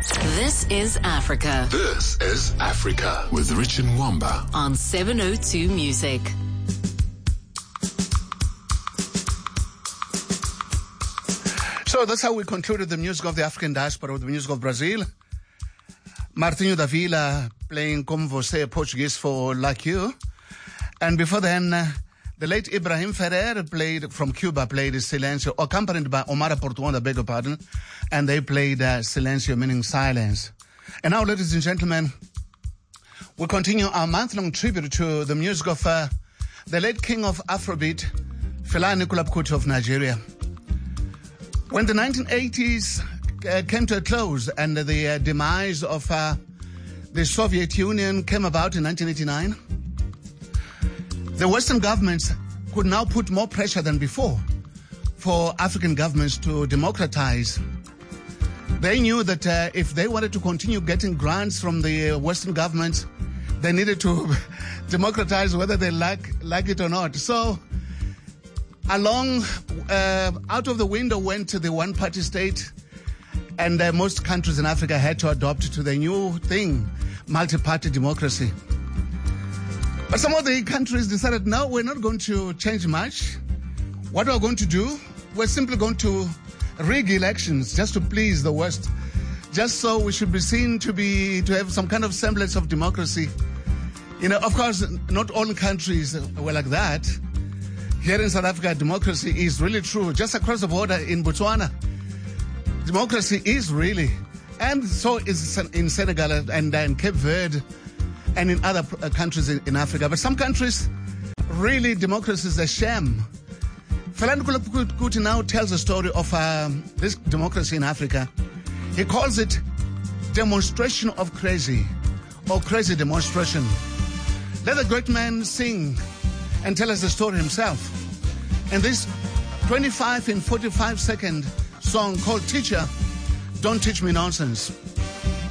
This is Africa. This is Africa with Richard Mwamba on 702 Music. So that's how we concluded the music of the African diaspora with the music of Brazil. Martinho da Vila playing Como Você, Portuguese for Like You. And before then, the late Ibrahim Ferrer from Cuba played Silencio, accompanied by Omar Portuondo, beg your pardon. And they played Silencio, meaning silence. And now, ladies and gentlemen, we continue our month-long tribute to the music of the late king of Afrobeat, Fela Anikulapo Kuti of Nigeria. When the 1980s came to a close and the demise of the Soviet Union came about in 1989, the Western governments could now put more pressure than before for African governments to democratize. They knew that if they wanted to continue getting grants from the Western governments, they needed to democratize whether they like it or not. So along, out of the window went the one-party state, and most countries in Africa had to adopt to the new thing, multi-party democracy. But some of the countries decided, no, we're not going to change much. What we're going to do, we're simply going to rig elections just to please the West, just so we should be seen to have some kind of semblance of democracy. You know, of course, not all countries were like that. Here in South Africa, democracy is really true. Just across the border in Botswana, democracy is really. And so is in Senegal and in Cape Verde and in other countries in Africa. But some countries, really, democracy is a sham. Fela Anikulapo Kuti now tells the story of this democracy in Africa. He calls it demonstration of crazy, or crazy demonstration. Let the great man sing and tell us the story himself. And this 25 and 45-second song called Teacher, Don't Teach Me Nonsense.